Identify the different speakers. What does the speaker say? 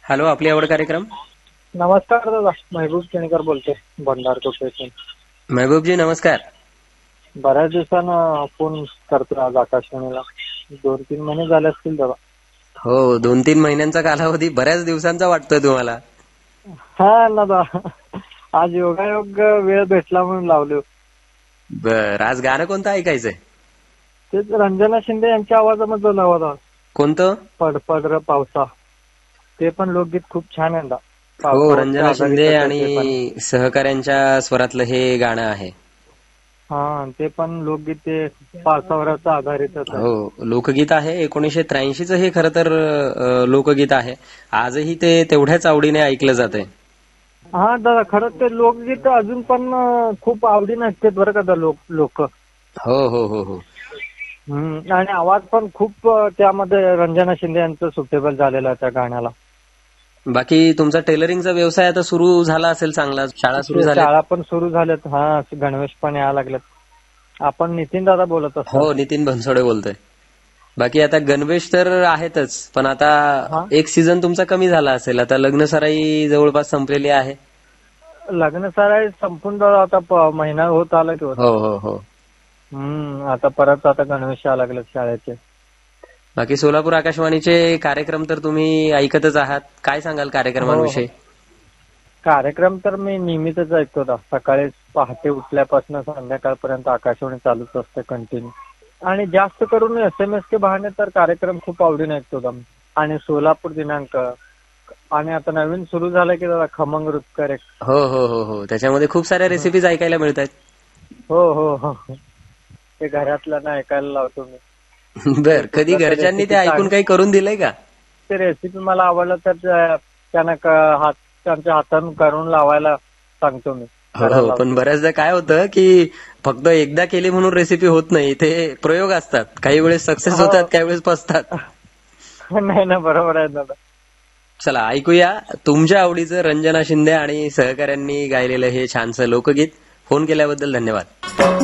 Speaker 1: Hello, आपली आवड कार्यक्रम.
Speaker 2: नमस्कार दादा, महबूब केणकर बोलते भंडार कोपेशन.
Speaker 1: महबूबजी नमस्कार.
Speaker 2: बऱ्याच दिवसानं फोन करतो आज आकाशवाणीला. 2-3 महिने झाले असतील दादा.
Speaker 1: हो, 2-3 महिन्यांचा कालावधी बऱ्याच दिवसांचा वाटतोय तुम्हाला.
Speaker 2: हा ना दादा, आज योगायोग वेळ भेटला म्हणून लावलो.
Speaker 1: बर, आज गाणं कोणतं ऐकायचंय?
Speaker 2: तेच रंजना शिंदे यांच्या आवाजामध्ये लावा दादा.
Speaker 1: कोणतं?
Speaker 2: पड र पावसा. ते पण लोकगीत खूप छान आहे दादा.
Speaker 1: हो,
Speaker 2: पावसावरती
Speaker 1: रंजना
Speaker 2: आधारित
Speaker 1: शिंदे
Speaker 2: आहे ते पण.
Speaker 1: आणि सहकाऱ्यांच्या स्वरातलं हे गाणं आहे.
Speaker 2: हा, ते पण लोकगीत ते पावसावरच आधारितच आहे.
Speaker 1: हो, लोकगीत आहे. 1983चं हे खरं तर लोकगीत आहे. आजही ते तेवढ्याच आवडीने ऐकलं जातंय.
Speaker 2: हा दादा, खरंच ते लोकगीत अजून पण खूप आवडीने ऐकतात बरं का लोक.
Speaker 1: हो हो हो हो.
Speaker 2: आणि आवाज पण खूप त्यामध्ये रंजना शिंदे यांचं सुटेबल झालेला आहे त्या गाण्याला.
Speaker 1: बाकी तुमचा टेलरिंगचा व्यवसाय आता सुरू झाला असेल चांगला. शाळा सुरू झाल्या?
Speaker 2: शाळा पण सुरू झाल्यात. हा, गणवेश पण यायला लागलेत. आपण नितीन दादा बोलत असतो.
Speaker 1: हो, नितीन बनसोडे बोलतोय. बाकी आता गणवेश तर आहेतच, पण आता एक सीझन तुमचा कमी झाला असेल. आता लग्न सराई जवळपास संपलेली आहे.
Speaker 2: लग्न सराई संपून दादा आता महिना होत आला की होता.
Speaker 1: हो हो हो.
Speaker 2: आता परत आता गणवेश यायला लागलेत शाळेचे.
Speaker 1: बाकी सोलापूर आकाशवाणीचे कार्यक्रम तर तुम्ही ऐकतच आहात. काय सांगाल कार्यक्रमांविषयी?
Speaker 2: कार्यक्रम तर मी नेहमीच ऐकतो दादा. सकाळी पहाटे उठल्यापासून संध्याकाळपर्यंत आकाशवाणी चालूच असते कंटिन्यू. आणि जास्त करून SMS के बहाणे तर कार्यक्रम खूप आवडीने ऐकतो दादा. आणि सोलापूर दिनांक आणि आता नवीन सुरू झालं की दादा खमंग रुचकर.
Speaker 1: हो हो हो हो, त्याच्यामध्ये खूप साऱ्या रेसिपीज ऐकायला मिळतात.
Speaker 2: हो हो हो, ते घरातल्यांना ऐकायला लावतो मी.
Speaker 1: बर, कधी घरच्यांनी ते ऐकून काही करून दिलंय का?
Speaker 2: ते रेसिपी मला आवडलं तर त्यांना त्यांच्या हातानं करून लावायला सांगतो मी.
Speaker 1: हो, पण बऱ्याचदा काय होतं की फक्त एकदा केली म्हणून रेसिपी होत नाही. ते प्रयोग असतात. काही वेळेस सक्सेस होतात, काही वेळेस पसतात.
Speaker 2: नाही ना, बरोबर आहे दादा.
Speaker 1: चला ऐकूया तुमच्या आवडीचं रंजना शिंदे आणि सहकाऱ्यांनी गायलेलं हे छानसं लोकगीत. फोन केल्याबद्दल धन्यवाद.